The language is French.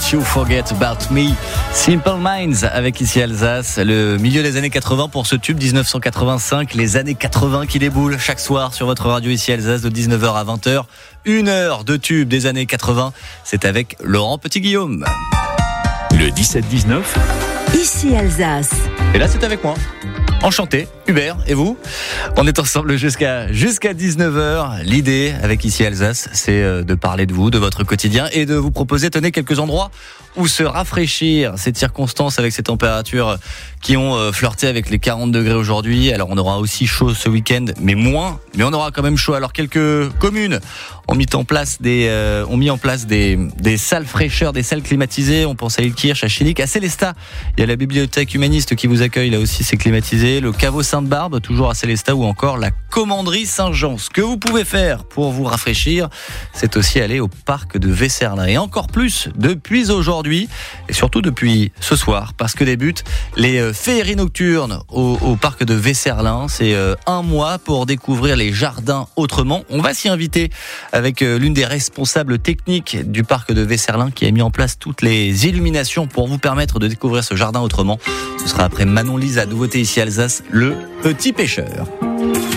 You Forget About Me. Simple Minds avec ici Alsace, le milieu des années 80 pour ce tube 1985, les années 80 qui déboulent chaque soir sur votre radio ici Alsace de 19h à 20h. 1 heure de tube des années 80, c'est avec Laurent Petit-Guillaume. Le 17-19, ici Alsace. Et là c'est avec moi. Enchanté, Hubert, et vous? On est ensemble jusqu'à 19h. L'idée, avec ici Alsace, c'est de parler de vous, de votre quotidien, et de vous proposer, tenez, quelques endroits où se rafraîchir. Cette circonstance avec ces températures qui ont flirté avec les 40 degrés aujourd'hui. Alors on aura aussi chaud ce week-end, mais moins, mais on aura quand même chaud. Alors quelques communes ont mis en place des salles fraîcheurs, des salles climatisées. On pense à Ilkirch, à Chinic, à Célestat. Il y a la bibliothèque humaniste qui vous accueille, là aussi c'est climatisé. Le caveau Sainte-Barbe, toujours à Célestat, ou encore la commanderie Saint-Jean. Ce que vous pouvez faire pour vous rafraîchir, c'est aussi aller au parc de Vesserlin. Et encore plus depuis aujourd'hui, et surtout depuis ce soir, parce que débutent les féeries nocturnes au parc de Vesserlin. C'est 1 mois pour découvrir les jardins autrement. On va s'y inviter avec l'une des responsables techniques du parc de Vesserlin qui a mis en place toutes les illuminations pour vous permettre de découvrir ce jardin autrement. Ce sera après Manon Lise, à nouveauté ici Alsace, le petit pêcheur.